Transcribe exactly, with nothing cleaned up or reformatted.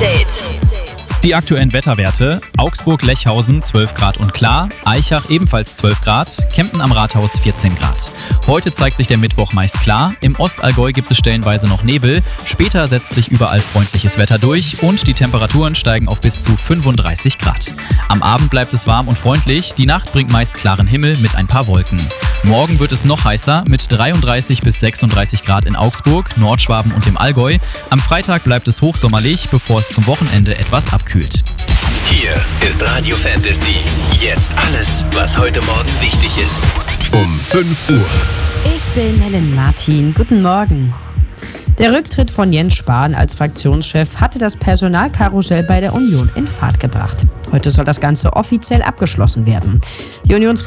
Update. Die aktuellen Wetterwerte: Augsburg-Lechhausen zwölf Grad und klar, Aichach ebenfalls zwölf Grad, Kempten am Rathaus vierzehn Grad. Heute zeigt sich der Mittwoch meist klar, im Ostallgäu gibt es stellenweise noch Nebel, später setzt sich überall freundliches Wetter durch und die Temperaturen steigen auf bis zu fünfunddreißig Grad. Am Abend bleibt es warm und freundlich, die Nacht bringt meist klaren Himmel mit ein paar Wolken. Morgen wird es noch heißer mit dreiunddreißig bis sechsunddreißig Grad in Augsburg, Nordschwaben und im Allgäu. Am Freitag bleibt es hochsommerlich, bevor es zum Wochenende etwas abkühlt. Hier ist Radio Fantasy. Jetzt alles, was heute Morgen wichtig ist. Um fünf Uhr. Ich bin Helen Martin. Guten Morgen. Der Rücktritt von Jens Spahn als Fraktionschef hatte das Personalkarussell bei der Union in Fahrt gebracht. Heute soll das Ganze offiziell abgeschlossen werden. Die Unions